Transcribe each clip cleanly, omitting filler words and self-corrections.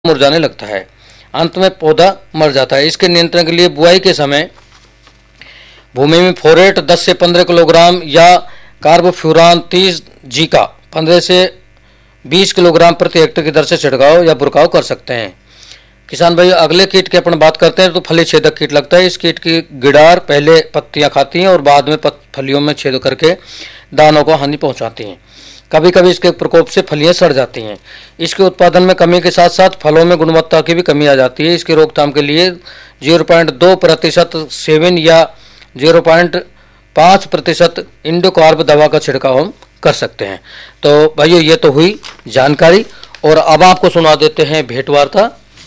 मुरझाने लगता है। अंत में पौधा मर जाता है। इसके नियंत्रण के लिए बुआई के समय भूमि में फोरेट 10 से 15 किलोग्राम या कार्बोफ्यूरान 30 जी का 15 से 20 किलोग्राम प्रति हेक्टेयर की दर से छिड़काव या बुरकाव कर सकते हैं। किसान भाई, अगले कीट की अपन बात करते हैं तो फली छेदक कीट लगता है। इस कीट की गिडार पहले पत्तियां खाती हैं और बाद में फलियों में छेद करके दानों को हानि पहुंचाती हैं। कभी कभी इसके प्रकोप से फलियां सड़ जाती हैं। इसके उत्पादन में कमी के साथ साथ फलों में गुणवत्ता की भी कमी आ जाती है। इसकी रोकथाम के लिए 0.2% सेवन या 0.5% इंडोकार्ब दवा का छिड़काव हम कर सकते हैं। तो भाइयों, ये तो हुई जानकारी और अब आपको सुना देते हैं भेंट वार्ता।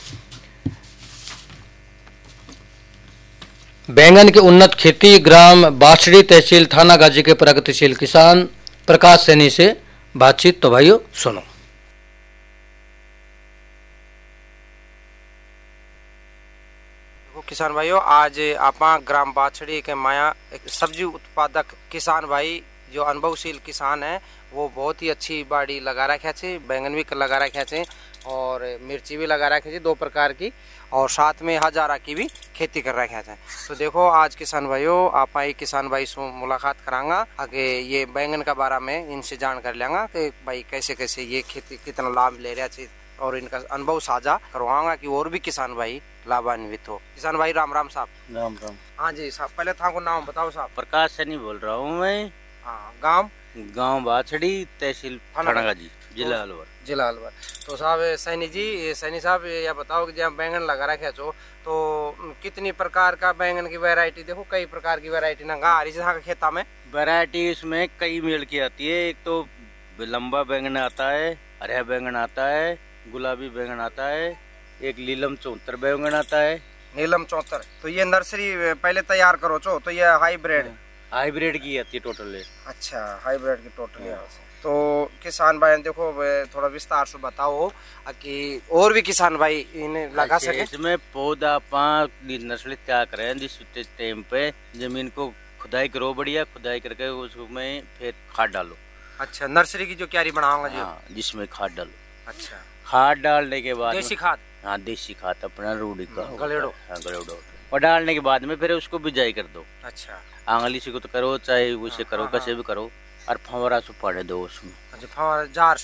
बैंगन की उन्नत खेती ग्राम बाछड़ी तहसील थाना गाजी के प्रगतिशील किसान प्रकाश सैनी से बातचीत। तो भाइयों सुनो। किसान भाइयों, आज आपा ग्राम बाछड़ी के माया एक सब्जी उत्पादक किसान भाई जो अनुभवशील किसान है वो बहुत ही अच्छी बाड़ी लगा रखे थे। बैंगन भी लगा रखे थे और मिर्ची भी लगा रखे थे 2 प्रकार की, और साथ में हजारा की भी खेती कर रखे थे। तो देखो आज किसान भाइयों, आप एक किसान भाई से मुलाकात करांगा, आगे ये बैंगन का बारे में इनसे जान कर लेंगे कि भाई कैसे कैसे ये खेती कितना लाभ ले रहा है और इनका अनुभव साझा करवाऊंगा कि और भी किसान भाई लाभान्वित हो। किसान भाई राम राम साहब। राम राम। हाँ जी साहब, पहले था को नाम बताओ साहब। प्रकाश सैनी बोल रहा हूँ मैं। हाँ, गांव बाछड़ी तहसील थाना गाजी जिला अलवर। जिला अलवर। तो साहब सैनी साहब ये बताओ कि जब बैंगन लगा रखे तो कितनी प्रकार का बैंगन की वैरायटी, देखो कई प्रकार की वैरायटी ना आ रही है खेता में। वैरायटी इसमें कई मेल की आती है। एक तो लंबा बैंगन आता है, हरा बैंगन आता है, गुलाबी बैंगन आता है, एक नीलम 74 बैंगन आता है। नीलम 74, तो ये नर्सरी पहले तैयार करो तो ये हाइब्रिड की आती है टोटल। अच्छा, हाइब्रिड की टोटल। तो किसान भाई देखो थोड़ा विस्तार से बताओ कि और भी किसान भाई इन्हें लगा सके। इसमें पौधा 5 नर्सरी तैयार करें जिस टाइम पे जमीन को खुदाई करो, बढ़िया खुदाई करके उसमें फिर खाद डालो। अच्छा, नर्सरी की जो क्यारी बनाऊंगा जी। हाँ, जिसमें खाद डालो। अच्छा, खाद डालने के बाद देसी खाद। हाँ, देसी खाद अपना रूढ़ी का गलेड़ो। हाँ, गलेड़ो। और डालने के बाद में फिर उसको बिजाई कर दो। अच्छा, आंगली से तो करो, चाहे उसे करो, कैसे भी करो, और फंवरा से पानी दो उसमें। अच्छा, फंवरा जार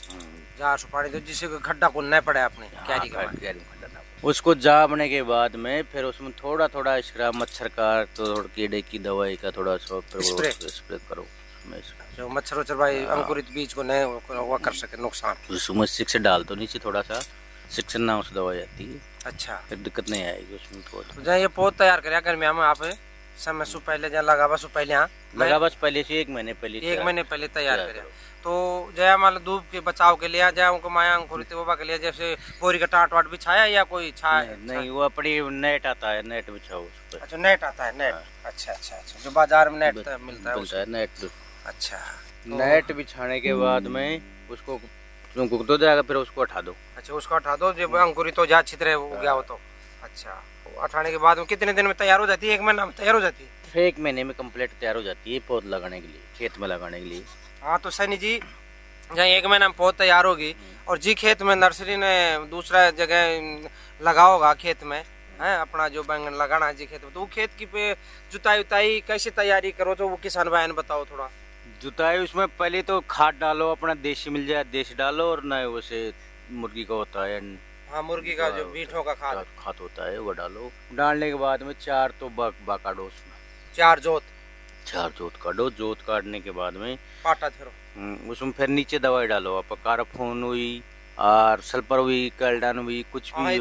से पानी दो जिससे खड्डा को न पड़े अपने क्यारी का। उसको जामने के बाद में फिर उसमें थोड़ा थोड़ा स्क्रब मच्छर का तो कीड़े की दवाई का थोड़ा सा स्प्रे करो जो मच्छर वच्छर भाई अंकुरित बीज को नहीं वो कर सके नुकसान। उसमें सिक्स डाल दो नीचे थोड़ा सा, सिक्स ना उस दवाई आती है। अच्छा, फिर दिक्कत नहीं आएगी उसमें। तो जहाँ ये पौध तैयार कर गर्मिया में आप समय से पहले जहाँ लगावा से पहले पहले से 1 महीने पहले तैयार करे। तो जया मान लो धूप के बचाव के लिए जया उनको माया अंकुरित वो के लिए जैसे बोरी का टाट वाट बिछाया या कोई छाया? नहीं, वो अपनी नेट आता है, नेट बिछाओ उस पर। अच्छा, नेट आता है, नेट। अच्छा अच्छा अच्छा, जो बाजार में नेट मिलता है नेट। अच्छा, नेट बिछाने के बाद में उसको तो जाएगा, फिर उसको हटा दो। अच्छा, उसको हटा दो जब अंकुरित हो जाए, छितरे हो गया हो तो। अच्छा, हटाने के बाद में कितने दिन में तैयार हो जाती है? 1 महीना में तैयार हो जाती है? 1 महीने में कंप्लीट तैयार हो जाती है पौध लगाने के लिए, खेत में लगाने के लिए। हाँ, तो सैनी जी जहाँ 1 महीना में पौध तैयार होगी और जी खेत में नर्सरी ने दूसरा जगह लगा होगा खेत में है अपना जो बैंगन लगाना है जी खेत में, तो वो खेत की पे जुताई उताई कैसे तैयारी करो तो वो किसान भाई ने बताओ थोड़ा। जुताई उसमें पहले तो खाद डालो, अपना देसी मिल जाए देसी डालो, और न वैसे मुर्गी का होता है। हाँ, मुर्गी का जो बीठों का खाद होता है वो डालो। डालने के बाद में 4 तो काटो उसमें, 4 जोत काटो। जोत काटने के बाद में पाटा धरो उसमें फिर नीचे दवाई डालो। आप कारफोन हुई और सल्फर हुई, कैल्डान हुई, कुछ भी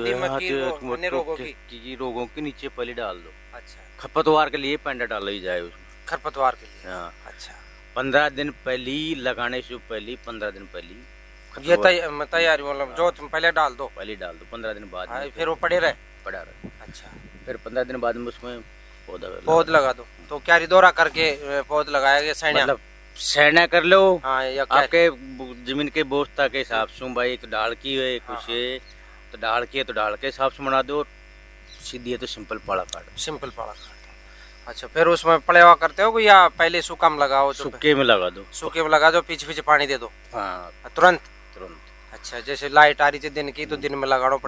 रोगों के नीचे पहले डाल दो। अच्छा, खरपतवार के लिए पेंडा डाला ही जाए उसमें, खरपतवार के लिए। हाँ। अच्छा, 15 दिन पहले लगाने से पहले 15 दिन पहले ये तैयारी मतलब जो तुम पहले डाल दो 15 दिन बाद फिर वो पड़ा रहे। अच्छा, फिर 15 दिन बाद में उसमें पौध लगा दो। तो क्यारी दौरा करके पौध लगाया गया, मतलब सैना कर लो। हाँ, आपके जमीन के बोस्ता के हिसाब से भाई, एक डाल की है कुछ तो डाल के हिसाब से बना दो, सीधी है तो सिंपल पाड़ा काटो। अच्छा, फिर उसमें पड़ेवा करते हो या पहले सूखा में लगाओ? सूखे में लगा दो, पीछे पानी दे दो। हाँ, तुरंत। अच्छा, जैसे लाइट आ रही थी दिन की तो दिन में लगाना